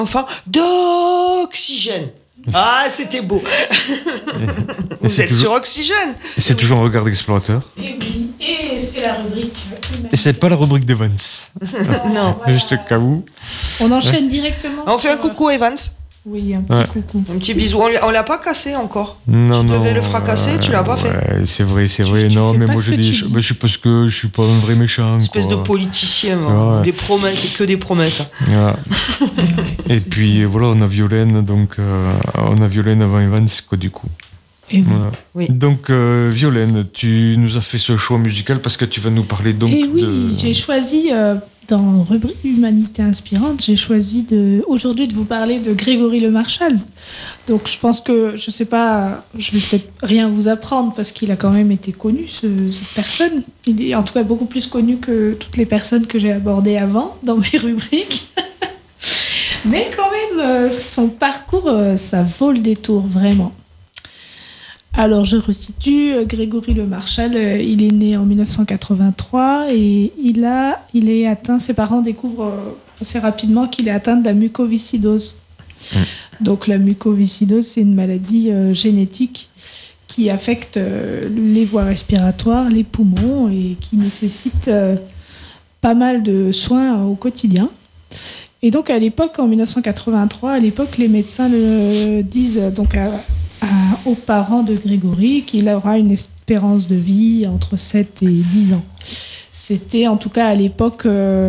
Enfin, d'oxygène. Ah, c'était beau. Vous êtes sur Oxygène. Et c'est toujours un regard d'explorateur. Et oui, et c'est la rubrique. Et c'est pas la rubrique d'Evans. Non. Voilà. Juste au cas où. On enchaîne directement. On fait un coucou, Evans. Oui, un petit coucou. Un petit bisou. On l'a pas cassé encore. Non, Tu non. devais le fracasser, tu l'as pas fait. Ouais, c'est vrai. Tu Non, fais mais pas moi ce je que dis, tu dis. je suis parce que je suis pas un vrai méchant. Espèce quoi. de politicien. Ouais. Des promesses, c'est que des promesses. Ouais. Et puis voilà, on a Violaine, donc on a Violaine avant Evans, quoi, du coup. Et oui. Voilà. Oui. Donc Violaine, tu nous as fait ce choix musical parce que tu vas nous parler donc Et oui, de... j'ai choisi, dans rubrique Humanité inspirante, j'ai choisi aujourd'hui de vous parler de Grégory Le Marchal. Donc je pense que, je sais pas, je vais peut-être rien vous apprendre parce qu'il a quand même été connu, cette personne. Il est en tout cas beaucoup plus connu que toutes les personnes que j'ai abordées avant dans mes rubriques. Mais quand même, son parcours, ça vaut le détour, vraiment. Alors, je resitue, Grégory Le Marchal, il est né en 1983 et il est atteint, ses parents découvrent assez rapidement qu'il est atteint de la mucoviscidose. Donc, la mucoviscidose, c'est une maladie génétique qui affecte les voies respiratoires, les poumons et qui nécessite pas mal de soins au quotidien. Et donc, à l'époque, en 1983, les médecins le disent donc aux parents de Grégory qu'il aura une espérance de vie entre 7 et 10 ans. C'était en tout cas à l'époque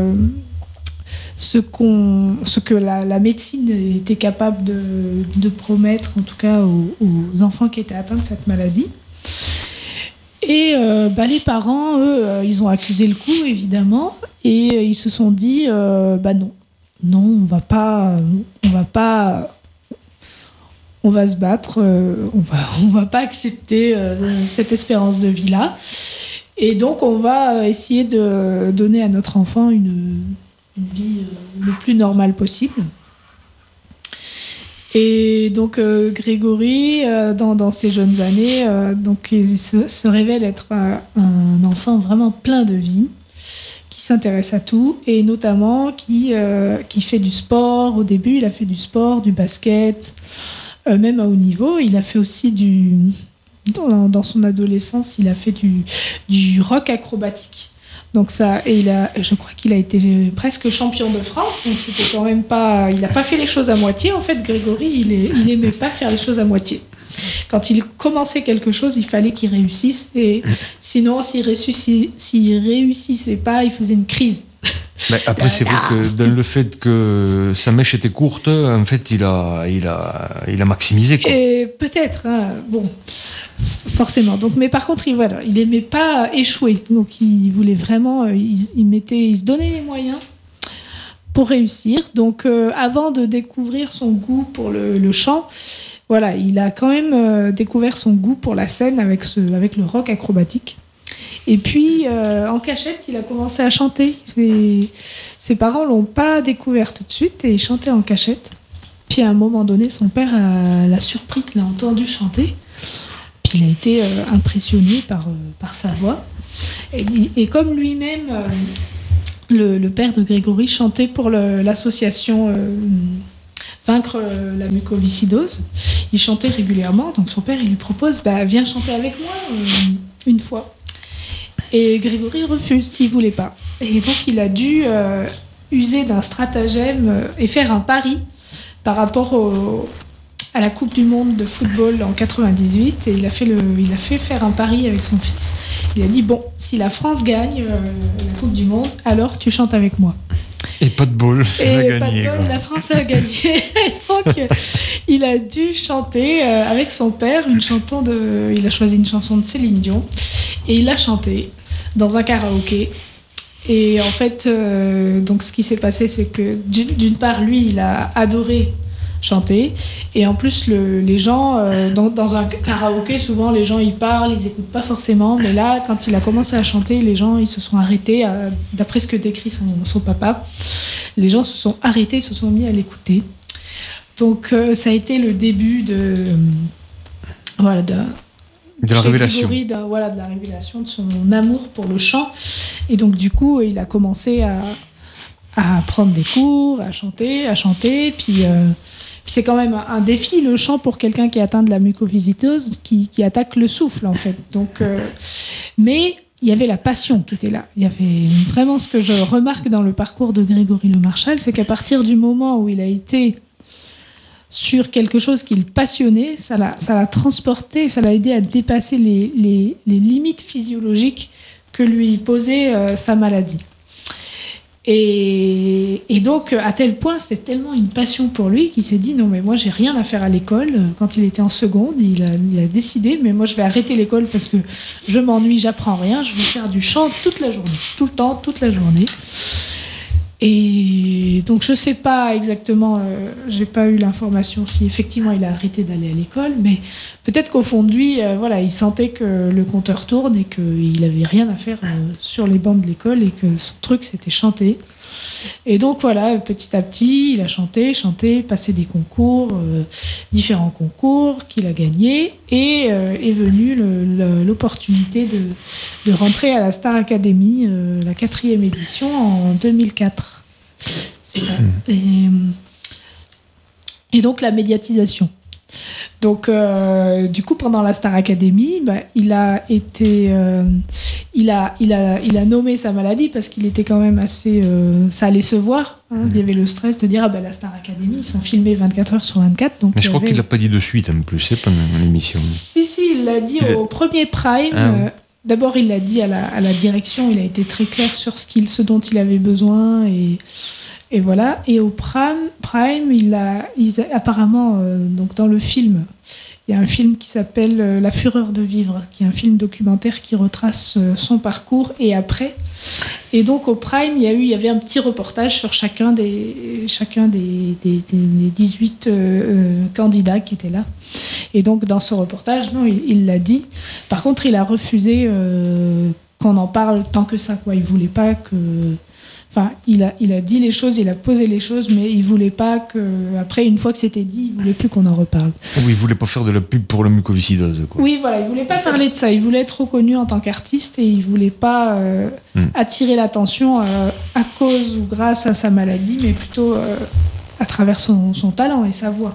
ce que la médecine était capable de promettre, en tout cas aux enfants qui étaient atteints de cette maladie. Et les parents, eux, ils ont accusé le coup, évidemment, et ils se sont dit non, on va se battre, on va pas accepter cette espérance de vie-là. Et donc, on va essayer de donner à notre enfant une vie le plus normale possible. Et donc, Grégory, dans ses jeunes années, il se révèle être un enfant vraiment plein de vie, qui s'intéresse à tout, et notamment qui fait du sport. Au début, il a fait du sport, du basket, même à haut niveau. Il a fait aussi dans son adolescence, il a fait du rock acrobatique. Donc je crois qu'il a été presque champion de France. Donc c'était quand même pas, il n'a pas fait les choses à moitié. En fait, Grégory, il aimait pas faire les choses à moitié. Quand il commençait quelque chose, il fallait qu'il réussisse. Et sinon, s'il réussissait pas, il faisait une crise. Mais après, c'est vrai que dans le fait que sa mèche était courte, en fait, il a maximisé, quoi. Et peut-être, bon, forcément. Donc, mais par contre, il aimait pas échouer. Donc, il voulait vraiment, il se donnait les moyens pour réussir. Donc, avant de découvrir son goût pour le chant, voilà, il a quand même découvert son goût pour la scène avec le rock acrobatique. Et puis, en cachette, il a commencé à chanter. Ses parents ne l'ont pas découvert tout de suite et il chantait en cachette. Puis, à un moment donné, son père l'a surpris, l'a entendu chanter. Puis, il a été impressionné par sa voix. Et comme lui-même, le père de Grégory chantait pour l'association Vaincre la mucoviscidose, il chantait régulièrement. Donc, son père, il lui propose viens chanter avec moi une fois. Et Grégory refuse, il ne voulait pas. Et donc, il a dû user d'un stratagème et faire un pari par rapport à la Coupe du Monde de football en 98. Et il a fait faire un pari avec son fils. Il a dit, bon, si la France gagne la Coupe du Monde, alors tu chantes avec moi. Et pas de bol, la France a gagné. Et donc, il a dû chanter avec son père il a choisi une chanson de Céline Dion. Et il l'a chantée dans un karaoké. Et en fait, donc ce qui s'est passé, c'est que d'une part, lui, il a adoré chanter. Et en plus, les gens, dans un karaoké, souvent, les gens, ils parlent, ils n'écoutent pas forcément. Mais là, quand il a commencé à chanter, les gens, ils se sont arrêtés. D'après ce que décrit son papa, les gens se sont arrêtés, se sont mis à l'écouter. Donc, ça a été le début de la révélation. De la révélation de son amour pour le chant. Et donc, du coup, il a commencé à prendre des cours, à chanter. Puis c'est quand même un défi, le chant, pour quelqu'un qui est atteint de la mucoviscidose, qui attaque le souffle, en fait. Donc, mais il y avait la passion qui était là. Il y avait vraiment, ce que je remarque dans le parcours de Grégory Le Marchal, c'est qu'à partir du moment où il a été sur quelque chose qui le passionnait, ça l'a transporté, ça l'a aidé à dépasser les limites physiologiques que lui posait sa maladie. Et donc, à tel point, c'était tellement une passion pour lui qu'il s'est dit, non mais moi j'ai rien à faire à l'école. Quand il était en seconde, il a décidé, mais moi je vais arrêter l'école parce que je m'ennuie, j'apprends rien, je veux faire du chant toute la journée, tout le temps, toute la journée. Et donc je sais pas exactement, j'ai pas eu l'information si effectivement il a arrêté d'aller à l'école, mais peut-être qu'au fond de lui, voilà, il sentait que le compteur tourne et qu'il avait rien à faire sur les bancs de l'école et que son truc c'était chanter. Et donc voilà, petit à petit, il a chanté, passé des concours, différents concours qu'il a gagnés, et est venue l'opportunité de rentrer à la Star Academy, la 4e édition, en 2004. C'est ça. Et donc la médiatisation. Donc, du coup, pendant la Star Academy, il a nommé sa maladie parce qu'il était quand même assez... ça allait se voir. Hein. Il y avait le stress de dire, la Star Academy, ils sont filmés 24 heures sur 24. Donc mais je crois qu'il ne l'a pas dit de suite, en plus, c'est pendant l'émission. Si, il l'a dit au premier Prime. D'abord, il l'a dit à la direction. Il a été très clair sur ce dont il avait besoin et voilà. Et au Prime, apparemment, donc dans le film, il y a un film qui s'appelle La Fureur de vivre, qui est un film documentaire qui retrace son parcours et après. Et donc au Prime, il y avait un petit reportage sur chacun des 18 candidats qui étaient là. Et donc dans ce reportage, non, il l'a dit. Par contre, il a refusé qu'on en parle tant que ça, quoi. Il voulait pas que... Enfin, il a dit les choses, il a posé les choses, mais il voulait pas que... Après, une fois que c'était dit, il voulait plus qu'on en reparle. Oui, il voulait pas faire de la pub pour la mucoviscidose, quoi. Oui, voilà, il voulait pas parler de ça. Il voulait être reconnu en tant qu'artiste et il voulait pas attirer l'attention à cause ou grâce à sa maladie, mais plutôt à travers son talent et sa voix.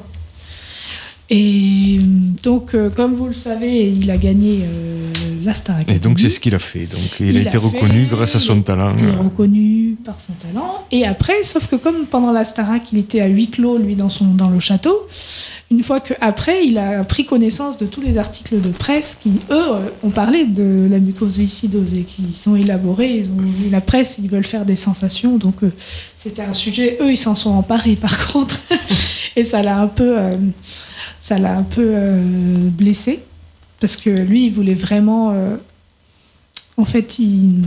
Et donc, comme vous le savez, il a gagné la Star Academy. Et donc, c'est ce qu'il a fait. Donc, il a été reconnu grâce à son talent. Il a été reconnu par son talent. Et après, sauf que comme pendant la Starac, il était à huis clos, lui, dans le château, une fois qu'après, il a pris connaissance de tous les articles de presse qui, eux, ont parlé de la mucoviscidose et qui sont élaborés. La presse, ils veulent faire des sensations. Donc, c'était un sujet... Eux, ils s'en sont emparés, par contre. Et ça l'a un peu... blessé, parce que lui, il voulait vraiment... en fait,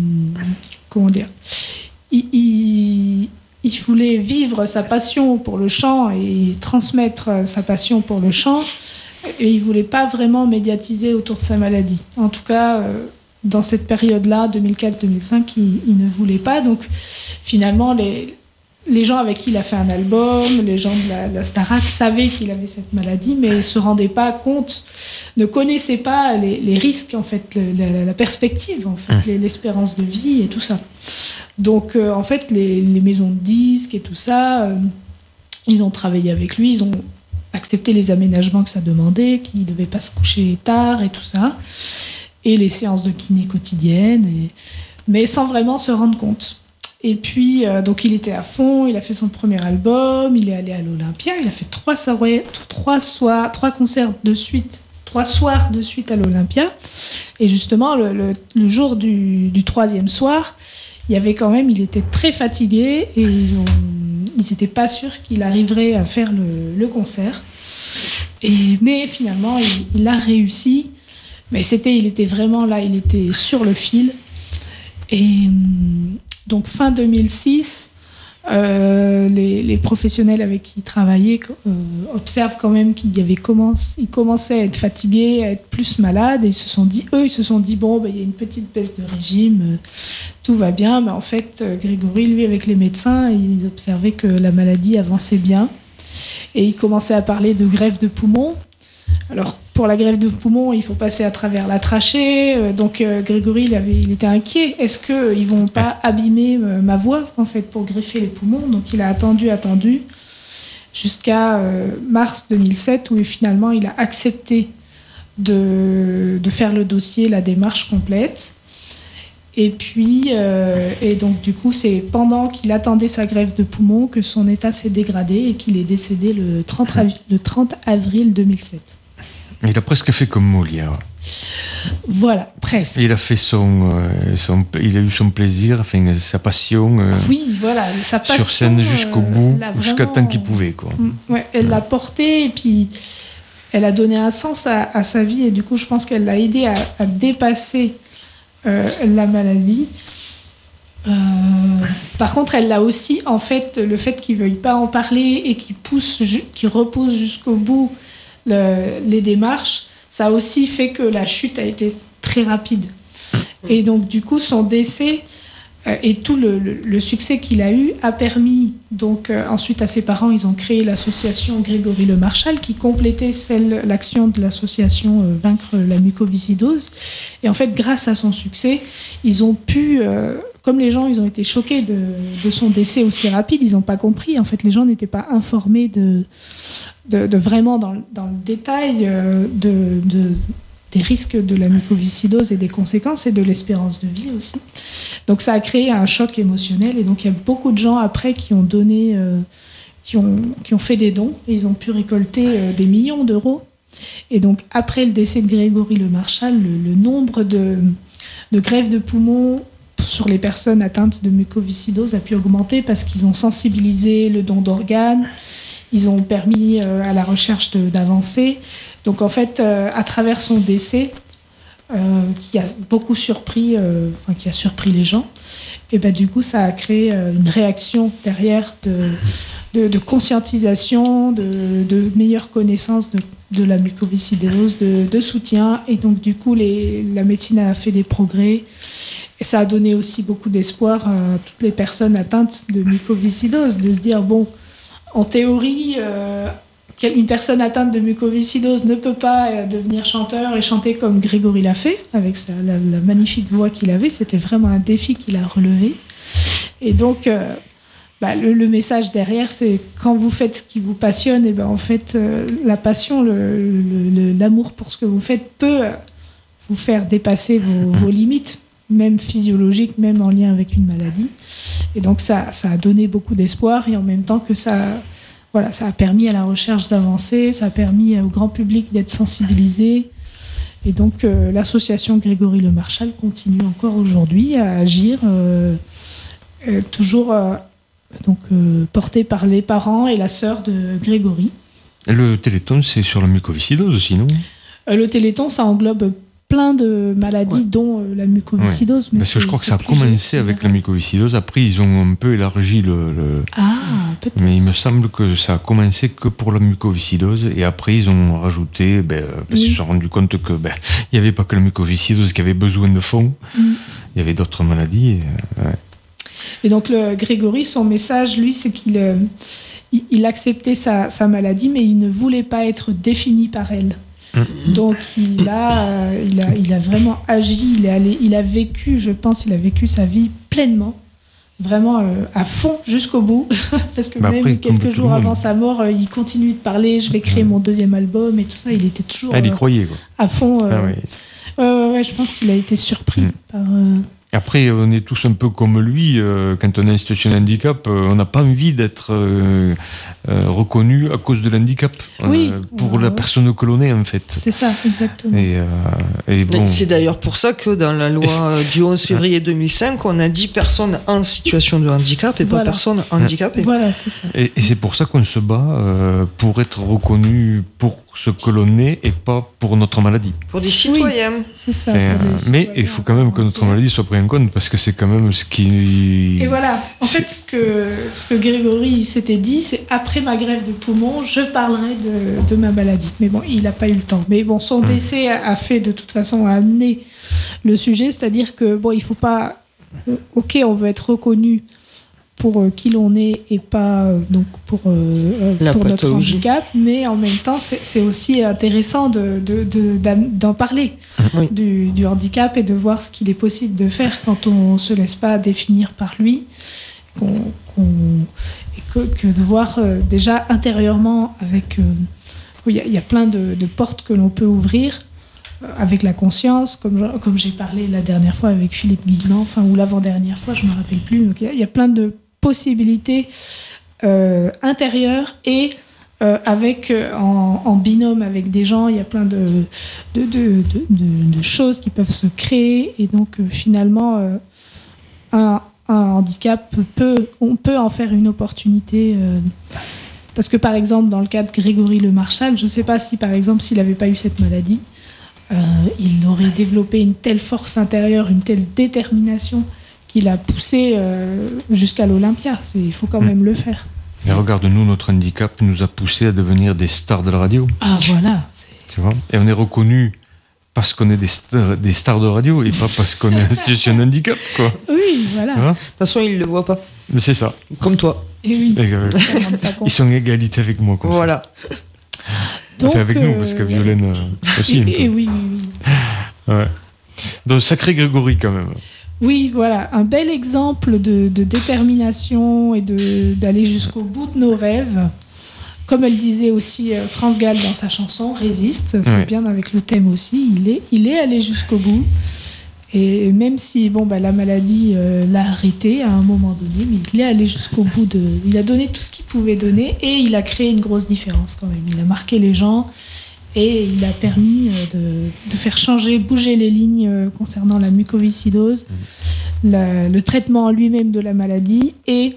il voulait vivre sa passion pour le chant et transmettre sa passion pour le chant, et il voulait pas vraiment médiatiser autour de sa maladie. En tout cas, dans cette période-là, 2004-2005, il ne voulait pas. Donc, finalement, les gens avec qui il a fait un album, les gens de la Starac savaient qu'il avait cette maladie, mais ne se rendaient pas compte, ne connaissaient pas les risques, en fait, la perspective, en fait, l'espérance de vie et tout ça. Donc, en fait, les maisons de disques et tout ça, ils ont travaillé avec lui, ils ont accepté les aménagements que ça demandait, qu'il ne devait pas se coucher tard et tout ça, et les séances de kiné quotidiennes, mais sans vraiment se rendre compte. Et puis, donc il était à fond, il a fait son premier album, il est allé à l'Olympia, il a fait 3 concerts de suite, 3 soirs de suite à l'Olympia. Et justement, le jour du 3e soir, il était très fatigué et ils n'étaient pas sûrs qu'il arriverait à faire le concert. Mais finalement, il a réussi. Mais il était vraiment là, il était sur le fil. Et... donc fin 2006, les professionnels avec qui il travaillait observent quand même qu'il commençait à être fatigué, à être plus malade, et ils se sont dit, bon, il y a une petite baisse de régime, tout va bien, mais en fait, Grégory, lui, avec les médecins, ils observaient que la maladie avançait bien, et ils commençaient à parler de greffe de poumon. Alors, pour la greffe de poumon, il faut passer à travers la trachée. Donc Grégory, il était inquiet. Est-ce qu'ils vont pas abîmer ma voix, en fait, pour greffer les poumons? Donc il a attendu, jusqu'à mars 2007, où finalement il a accepté de faire le dossier, la démarche complète. Et puis, et donc du coup, c'est pendant qu'il attendait sa greffe de poumon que son état s'est dégradé et qu'il est décédé le 30 avril 2007. Il a presque fait comme Molière. Voilà, presque. Il a fait il a eu son plaisir, enfin, sa passion. Oui, voilà, sa passion. Sur scène jusqu'au bout, jusqu'à temps qu'il pouvait, quoi. Ouais, elle l'a porté et puis elle a donné un sens à sa vie et du coup, je pense qu'elle l'a aidé à dépasser la maladie. Par contre, elle l'a aussi, en fait, le fait qu'il ne veuille pas en parler et qu'il repousse jusqu'au bout les démarches, ça a aussi fait que la chute a été très rapide. Et donc, du coup, son décès et tout le succès qu'il a eu a permis, donc, ensuite à ses parents, ils ont créé l'association Grégory Le Marchal qui complétait l'action de l'association Vaincre la mucoviscidose. Et en fait, grâce à son succès, ils ont pu... comme les gens, ils ont été choqués de son décès aussi rapide, ils n'ont pas compris. En fait, les gens n'étaient pas informés de vraiment dans le détail des risques de la mucoviscidose et des conséquences et de l'espérance de vie aussi. Donc ça a créé un choc émotionnel et donc il y a beaucoup de gens après qui ont donné, qui ont fait des dons et ils ont pu récolter des millions d'euros. Et donc après le décès de Grégory Le Marchal, le nombre de greffes de poumons sur les personnes atteintes de mucoviscidose a pu augmenter parce qu'ils ont sensibilisé le don d'organes. Ils ont permis à la recherche d'avancer. Donc en fait, à travers son décès, qui a beaucoup surpris, qui a surpris les gens, et ben du coup, ça a créé une réaction derrière de conscientisation, de meilleure connaissance de la mucoviscidose, de soutien. Et donc du coup, la médecine a fait des progrès. Et ça a donné aussi beaucoup d'espoir à toutes les personnes atteintes de mucoviscidose, de se dire, bon, en théorie, une personne atteinte de mucoviscidose ne peut pas devenir chanteur et chanter comme Grégory l'a fait, avec la magnifique voix qu'il avait. C'était vraiment un défi qu'il a relevé. Et donc, le message derrière, c'est quand vous faites ce qui vous passionne, et ben en fait, la passion, l'amour pour ce que vous faites peut vous faire dépasser vos limites, même physiologiques, même en lien avec une maladie. Et donc ça a donné beaucoup d'espoir et en même temps que ça a permis à la recherche d'avancer, ça a permis au grand public d'être sensibilisé. Et donc l'association Grégory Le Marchal continue encore aujourd'hui à agir, toujours portée par les parents et la sœur de Grégory. Et le Téléthon, c'est sur la mucoviscidose aussi, non ? Le Téléthon, ça englobe plein de maladies, dont la mucoviscidose. Ouais. Parce que je crois que ça a commencé avec la mucoviscidose. Après, ils ont un peu élargi Ah, peut-être. Mais il me semble que ça a commencé que pour la mucoviscidose. Et après, ils ont rajouté... parce qu'ils se sont rendus compte que il n'y avait pas que la mucoviscidose qui avait besoin de fonds. Il y avait d'autres maladies. Et donc, Grégory, son message, lui, c'est qu'il acceptait sa maladie, mais il ne voulait pas être défini par elle. Donc il a vraiment agi, il a vécu sa vie pleinement, vraiment à fond jusqu'au bout, parce que même après, quelques jours avant sa mort, il continue de parler, je vais créer mon deuxième album et tout ça, il était toujours il y croyait, quoi. À fond. Je pense qu'il a été surpris par... Après, on est tous un peu comme lui. Quand on est en situation de handicap, on n'a pas envie d'être reconnu à cause de l'handicap. Pour la personne que l'on est, en fait. C'est ça, exactement. Et bon. C'est d'ailleurs pour ça que dans la loi du 11 février 2005, on a dit personne en situation de handicap et pas personne handicapée. Voilà, c'est ça. Et c'est pour ça qu'on se bat pour être reconnu pour ce que l'on est et pas pour notre maladie. Pour des citoyens. Oui, c'est ça. Mais il faut quand même que notre maladie soit prise en compte parce que c'est quand même ce qui... Et voilà, en fait, ce que Grégory s'était dit, c'est après ma greffe de poumon, je parlerai de ma maladie. Mais bon, il n'a pas eu le temps. Mais bon, son décès a fait de toute façon amener le sujet, c'est-à-dire que bon, il faut pas... Ok, on veut être reconnu pour qui l'on est et pas donc pour notre handicap, mais en même temps c'est aussi intéressant d'en parler du handicap et de voir ce qu'il est possible de faire quand on ne se laisse pas définir par lui, que de voir déjà intérieurement avec... Il y a plein de portes que l'on peut ouvrir avec la conscience, comme j'ai parlé la dernière fois avec Philippe Guillemant, ou l'avant-dernière fois, je ne me rappelle plus. Donc il y a plein de possibilités intérieures et en binôme avec des gens, il y a plein de choses qui peuvent se créer. Et donc finalement, un handicap, on peut en faire une opportunité. Parce que par exemple, dans le cas de Grégory Le Marchal, je ne sais pas si par exemple, s'il n'avait pas eu cette maladie, il aurait développé une telle force intérieure, une telle détermination qu'il a poussé jusqu'à l'Olympia. Il faut quand même le faire. Mais regarde-nous, notre handicap nous a poussé à devenir des stars de la radio. Ah voilà. Tu vois ? Et on est reconnus parce qu'on est des stars de radio et pas parce qu'on est en situation de handicap, quoi. Oui, voilà. De toute façon, ils ne le voient pas. C'est ça. Comme toi. Et oui. Ils sont en égalité avec moi, comme voilà. Ça. Donc, enfin, avec nous, parce que Violaine aussi. Et oui. Ouais. Donc, sacré Grégory, quand même. Oui, voilà. Un bel exemple de détermination et d'aller jusqu'au bout de nos rêves. Comme elle disait aussi France Gall dans sa chanson Résiste, c'est bien avec le thème aussi, il est allé jusqu'au bout. Et même si la maladie l'a arrêté à un moment donné, mais il est allé jusqu'au bout il a donné tout ce qu'il pouvait donner et il a créé une grosse différence quand même. Il a marqué les gens et il a permis de faire bouger les lignes concernant la mucoviscidose, le traitement en lui-même de la maladie et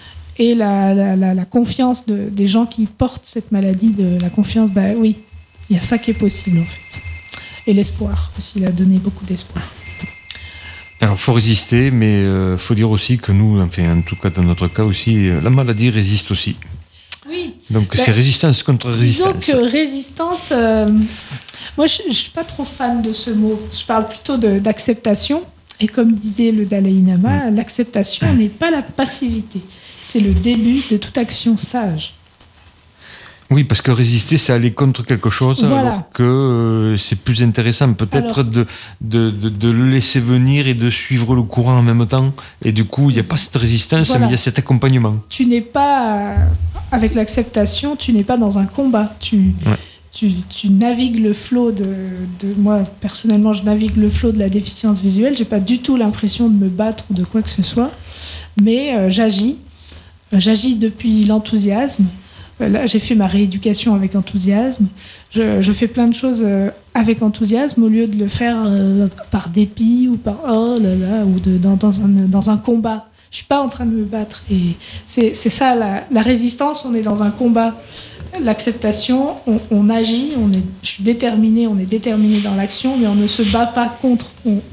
la confiance des gens qui portent cette maladie, la confiance, oui, il y a ça qui est possible en fait. Et l'espoir aussi, il a donné beaucoup d'espoir. Alors, il faut résister, mais il faut dire aussi que nous, enfin, en tout cas dans notre cas aussi, la maladie résiste aussi. Oui. Donc c'est résistance contre résistance. Disons que résistance, moi je ne suis pas trop fan de ce mot. Je parle plutôt d'acceptation. Et comme disait le Dalai Lama, l'acceptation n'est pas la passivité. C'est le début de toute action sage. Oui, parce que résister, c'est aller contre quelque chose, alors que c'est plus intéressant peut-être de le laisser venir et de suivre le courant en même temps. Et du coup, il n'y a pas cette résistance, mais il y a cet accompagnement. Tu n'es pas, avec l'acceptation, tu n'es pas dans un combat. Tu navigues le flot moi, personnellement, je navigue le flot de la déficience visuelle. Je n'ai pas du tout l'impression de me battre ou de quoi que ce soit, mais j'agis. J'agis depuis l'enthousiasme. Là, j'ai fait ma rééducation avec enthousiasme. Je fais plein de choses avec enthousiasme au lieu de le faire par dépit ou par oh là là ou dans un combat. Je suis pas en train de me battre. Et c'est ça la résistance. On est dans un combat. L'acceptation, on agit. Je suis déterminée. On est déterminé dans l'action, mais on ne se bat pas contre.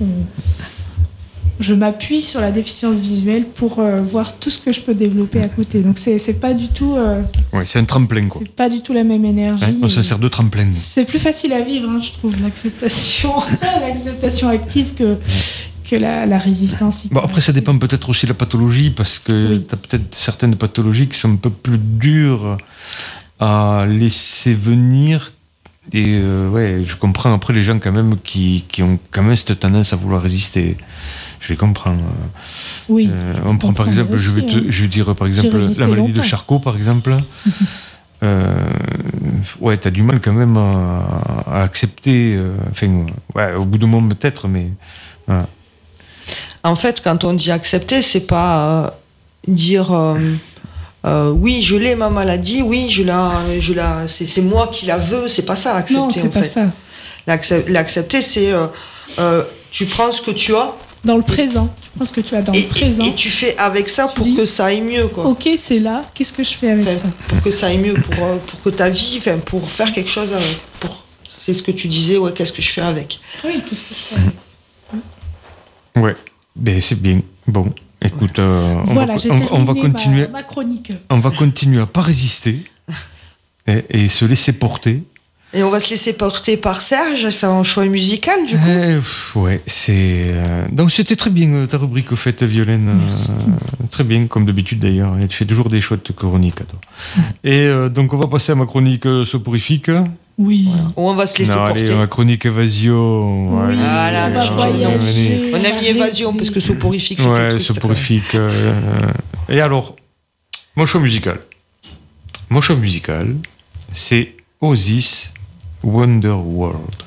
Je m'appuie sur la déficience visuelle pour voir tout ce que je peux développer à côté. Donc c'est pas du tout... c'est un tremplin, quoi. C'est pas du tout la même énergie. On se sert de tremplin. C'est plus facile à vivre, je trouve, l'acceptation active que la résistance. Après, ça dépend peut-être aussi de la pathologie, parce que tu as peut-être certaines pathologies qui sont un peu plus dures à laisser venir. Et je comprends après les gens quand même qui ont quand même cette tendance à vouloir résister. Je les comprends. Oui. On prend par exemple, aussi, je vais dire par exemple la maladie de Charcot par exemple. T'as du mal quand même à accepter. Au bout d'un moment peut-être, mais. Voilà. En fait, quand on dit accepter, c'est pas dire. Oui, je l'ai ma maladie. Oui, c'est moi qui la veux. C'est pas ça l'accepter. Non, c'est pas ça. L'accepter, c'est tu prends ce que tu as. Dans le présent. Tu prends ce que tu as dans le présent. Et tu fais avec ça pour que ça aille mieux, quoi. Ok, c'est là. Qu'est-ce que je fais avec ça ? Pour que ça aille mieux, pour que ta vie, pour faire quelque chose avec. C'est ce que tu disais. Qu'est-ce que je fais avec ? Oui, qu'est-ce que je fais avec ? Ouais, ben c'est bien. Bon. Écoute, on va continuer. Ma chronique. On va continuer à pas résister et se laisser porter Et on va se laisser porter par Serge, c'est un choix musical du coup. Ouais, c'est. Donc c'était très bien ta rubrique au fait, Violaine. Merci. Très bien, comme d'habitude d'ailleurs. Et tu fais toujours des chouettes chroniques. Toi. Et donc on va passer à ma chronique soporifique. Oui. Voilà. On va se laisser porter. Allez, ma chronique évasion. Oui, Voilà, on va change de nom. voyager, On a mis évasion parce que soporifique c'était triste. Soporifique. Et alors, mon choix musical. Mon choix musical, c'est Oasis Wonder World.